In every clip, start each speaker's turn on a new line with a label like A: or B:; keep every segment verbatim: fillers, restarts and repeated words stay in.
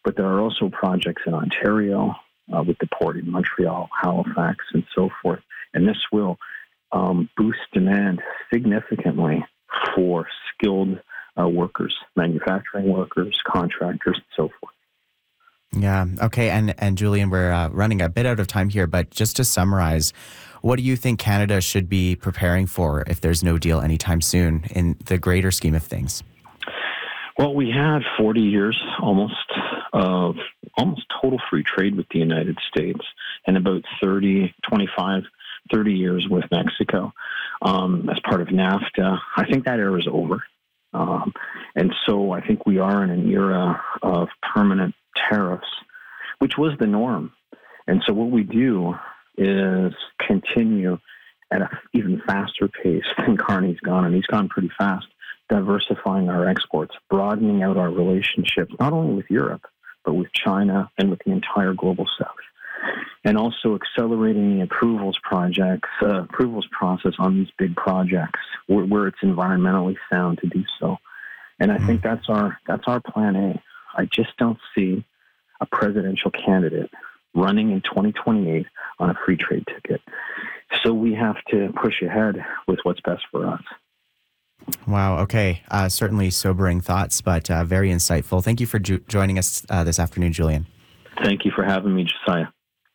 A: But there are also projects in Ontario uh, with the port in Montreal, Halifax, and so forth. And this will um, boost demand significantly for skilled uh, workers, manufacturing workers, contractors, and so forth.
B: Yeah. Okay. And, and Julian, we're uh, running a bit out of time here, but just to summarize, what do you think Canada should be preparing for if there's no deal anytime soon in the greater scheme of things?
A: Well, we had forty years almost of almost total free trade with the United States and about thirty, twenty-five, thirty years with Mexico um, as part of NAFTA. I think that era is over. Um, and so I think we are in an era of permanent tariffs, which was the norm. And so what we do is continue at an even faster pace than Carney's gone, and he's gone pretty fast, diversifying our exports, broadening out our relationships, not only with Europe, but with China and with the entire global south. And also accelerating the approvals projects, uh, approvals process on these big projects where, where it's environmentally sound to do so. And I think that's our that's our plan A. I just don't see a presidential candidate running in twenty twenty-eight on a free trade ticket. So we have to push ahead with what's best for us.
B: Wow. Okay. Uh, certainly sobering thoughts, but uh, very insightful. Thank you for ju- joining us uh, this afternoon, Julian.
A: Thank you for having me, Josiah.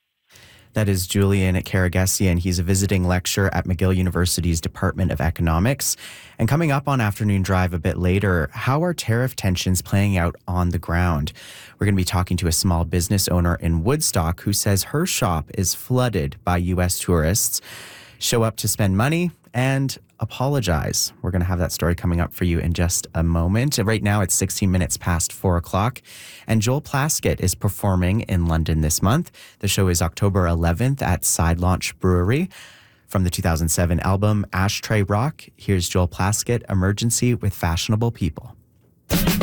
B: That is Julian Karagesian. He's a visiting lecturer at McGill University's Department of Economics. And coming up on Afternoon Drive a bit later, how are tariff tensions playing out on the ground? We're going to be talking to a small business owner in Woodstock who says her shop is flooded by U S tourists, show up to spend money and apologize. We're going to have that story coming up for you in just a moment. Right now, it's sixteen minutes past four o'clock, and Joel Plaskett is performing in London this month. The show is October eleventh at Side Launch Brewery. From the two thousand seven album Ashtray Rock, here's Joel Plaskett, Emergency with Fashionable People.